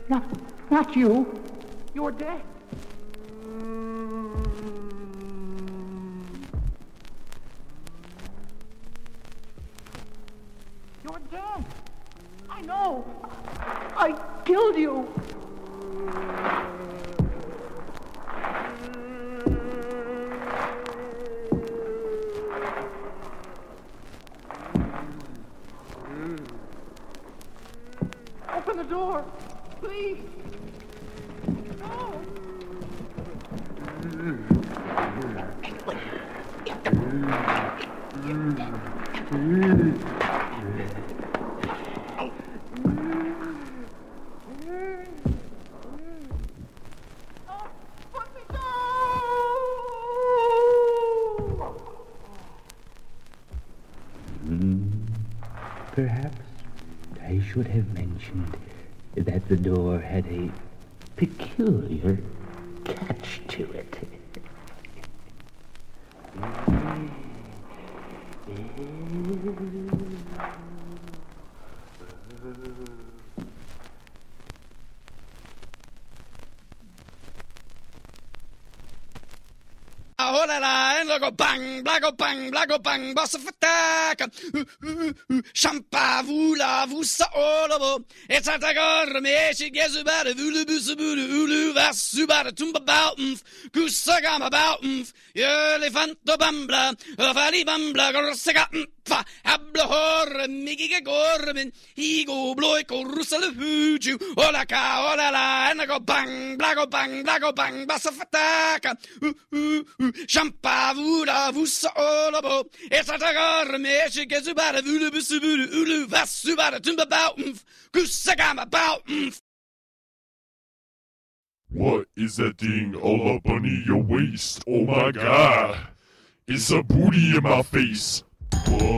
Not you. You're dead. You're dead. I know. I killed you. Open the door, please. No. Put me down. Perhaps I should have mentioned that the door had a peculiar catch to it. Oh la la, and go bang, blago bang, boss of attack. Champa, vula, vusa, olobo. It's a tagor, me, she gets about a vulu, busabudu, ulu, vas, subata, tumba boutens, goosagam about, elefanto bambla, valley bambla, gorsagat, fa, hablahor, migig gorman, ego, bloiko, rusala, huju, ola ka, ola la, and go bang, blago bang, boss of attack. Champa, vula, vusa, olobo. It's a tagor, me, she gets about a vulu, busabudu, ulu, vas, subata, tumba boutens, goosagam about, What is that thing all up under your waist? Oh my god! It's a booty in my face! Whoa.